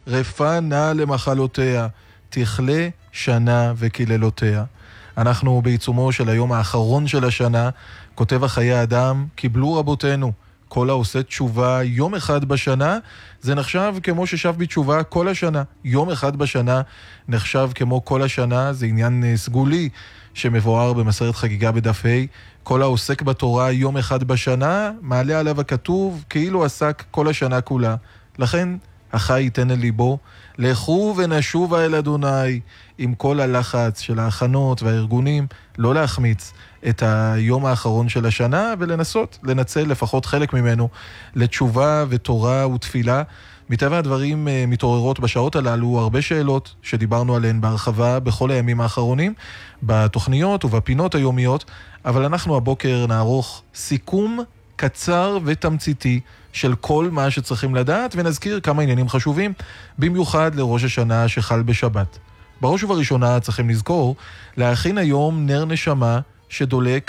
רפא נא למחלותיה, תכלה שנה וקללותיה. אנחנו בעיצומו של היום האחרון של השנה, כותב החיי אדם, קיבלו רבותינו, כל העושה תשובה יום אחד בשנה, זה נחשב כמו ששב בתשובה כל השנה. יום אחד בשנה נחשב כמו כל השנה, זה עניין סגולי שמבואר במסכת חגיגה בדף ה'. כל העוסק בתורה יום אחד בשנה, מעלה עליו הכתוב כאילו עסק כל השנה כולה. לכן החי ייתן אל ליבו, לכו ונשובה אל אדוני, עם כל הלחץ של ההכנות והארגונים, לא להחמיץ את היום האחרון של השנה, ולנסות לנצל לפחות חלק ממנו לתשובה ותורה ותפילה. מטבע הדברים מתעוררות בשעות הללו הרבה שאלות שדיברנו עליהן בהרחבה בכל הימים האחרונים, בתוכניות ובפינות היומיות, אבל אנחנו הבוקר נערוך סיכום קצר ותמציתי של כל מה שצריכים לדעת, ונזכיר כמה עניינים חשובים, במיוחד לראש השנה שחל בשבת. בראש ובראשונה צריכים לזכור להכין היום נר נשמה שדולק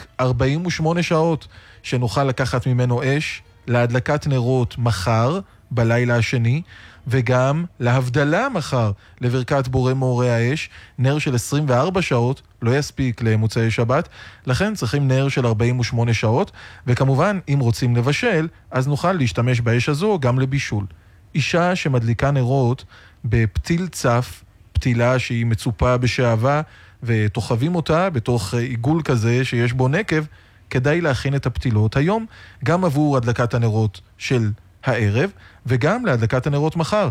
48 שעות, שנוכל לקחת ממנו אש להדלקת נרות מחר בלילה השני, וגם להבדלה מחר לברכת בורא מאורי האש. נר של 24 שעות לא יספיק למוצאי שבת, לכן צריכים נר של 48 שעות, וכמובן אם רוצים לבשל אז נוכל להשתמש באש הזו גם לבישול. אישה שמדליקה נרות בפתיל צף, פתילה שהיא מצופה בשעבה ותוחבים אותה בתוך עיגול כזה שיש בו נקב, כדאי להכין את הפתילות היום גם עבור הדלקת הנרות של הערב וגם להדלקת הנרות מחר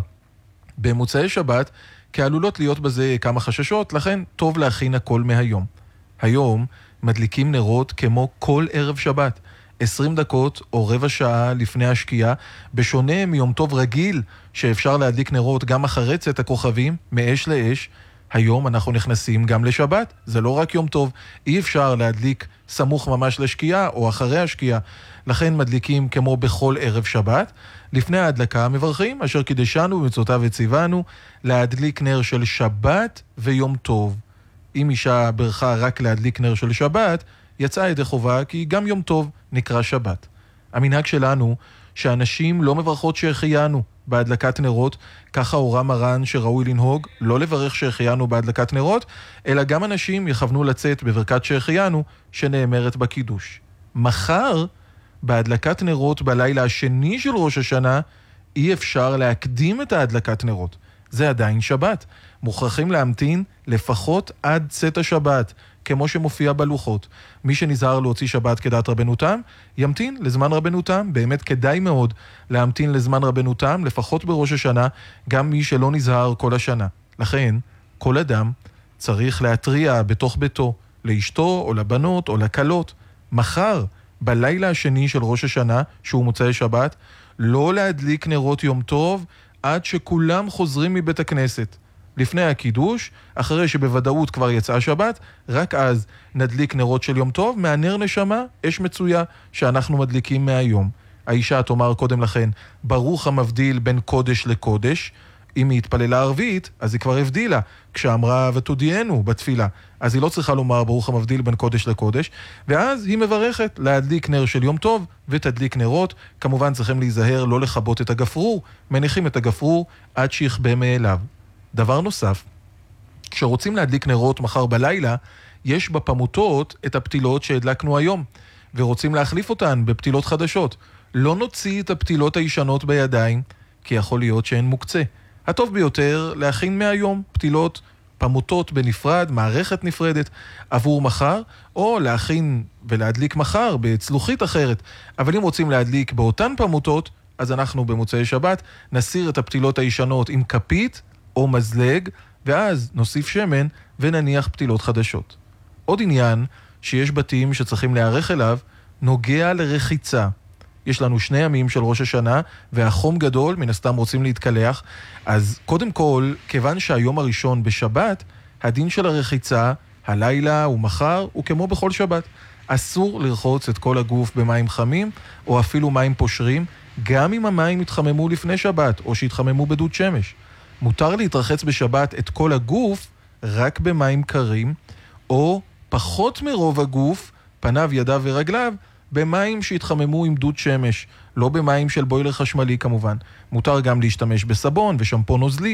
במוצאי שבת, כי עלולות להיות בזה כמה חששות, לכן טוב להכין הכל מהיום. היום מדליקים נרות כמו כל ערב שבת, 20 דקות או רבע שעה לפני השקיעה, בשונה מיום טוב רגיל שאפשר להדליק נרות גם אחרי צאת הכוכבים מאש לאש. היום אנחנו נכנסים גם לשבת, זה לא רק יום טוב, אי אפשר להדליק סמוך ממש לשקיעה או אחרי השקיעה, לכן מדליקים כמו בכל ערב שבת. לפני ההדלקה מברכים אשר קידשנו במצוותיו וציוונו להדליק נר של שבת ויום טוב. אם אישה ברכה רק להדליק נר של שבת, יצאה ידי חובה, כי גם יום טוב נקרא שבת. המנהג שלנו שאנשים לא מברכות שהחיינו בהדלקת נרות, ככה הורה מרן שראוי לנהוג, לא לברך שהחיינו בהדלקת נרות, אלא גם אנשים יכוונו לצאת בברכת שהחיינו שנאמרת בקידוש. מחר, בהדלקת נרות בלילה השני של ראש השנה, אי אפשר להקדים את ההדלקת נרות. זה עדיין שבת. מוכרחים להמתין לפחות עד צאת השבת, כמו שמופיע בלוחות. מי שנזהר להוציא שבת כדעת רבנו תם, ימתין לזמן רבנו תם. באמת כדאי מאוד להמתין לזמן רבנו תם, לפחות בראש השנה, גם מי שלא נזהר כל השנה. לכן, כל אדם צריך להטריע בתוך ביתו, לאשתו או לבנות או לקלות, מחר, בלילה השני של ראש השנה, שהוא מוצאי שבת, לא להדליק נרות יום טוב עד שכולם חוזרים מבית הכנסת. לפני הקידוש, אחרי שבוודאות כבר יצאה שבת, רק אז נדליק נרות של יום טוב, מהנר נשמה, אש מצויה שאנחנו מדליקים מהיום. האישה תאמר קודם לכן, ברוך המבדיל בין קודש לקודש. אם היא התפללה ערבית, אז היא כבר הבדילה, כשאמרה ותודיענו בתפילה. אז היא לא צריכה לומר ברוך המבדיל בין קודש לקודש, ואז היא מברכת להדליק נר של יום טוב ותדליק נרות. כמובן צריכים להיזהר לא לחבות את הגפרור, מניחים את הגפרור עד שיחבא מאליו. דבר נוסף, כשרוצים להדליק נרות מחר בלילה, יש בפמוטות את הפתילות שהדלקנו היום, ורוצים להחליף אותן בפתילות חדשות. לא נוציא את הפתילות הישנות בידיים, כי יכול להיות שהן מוקצה. הטוב ביותר להכין מהיום פתילות פמוטות בנפרד, מערכת נפרדת עבור מחר, או להכין ולהדליק מחר בצלוחית אחרת. אבל אם רוצים להדליק באותן פמוטות, אז אנחנו במוצאי שבת נסיר את הפתילות הישנות עם כפית או מזלג, ואז נוסיף שמן ונניח פתילות חדשות. עוד עניין שיש בתים שצריכים להיערך אליו, נוגע לרחיצה. יש לנו 2 ימים של ראש השנה, והחום גדול, מן הסתם רוצים להתקלח. אז קודם כל, כיוון שהיום הראשון בשבת, הדין של הרחיצה, הלילה ומחר, הוא כמו בכל שבת. אסור לרחוץ את כל הגוף במים חמים, או אפילו מים פושרים, גם אם המים יתחממו לפני שבת, או שיתחממו בדוד שמש. מותר להתרחץ בשבת את כל הגוף, רק במים קרים, או פחות מרוב הגוף, פניו, ידיו ורגליו, במים שהתחממו עם דוד שמש, לא במים של בוילר חשמלי כמובן. מותר גם להשתמש בסבון ושמפו נוזלי,